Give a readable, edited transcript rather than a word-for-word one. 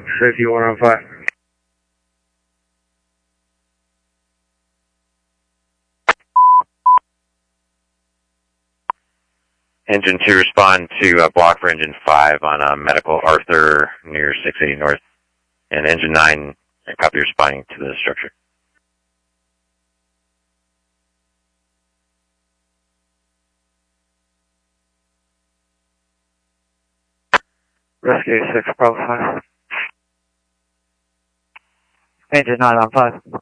Safety 1 on 5. Engine 2, respond to block for Engine 5 on Medical Arthur near 680 North. And Engine 9, copy responding to the structure. Rescue 6, Bravo 5. Engine 9 on 5.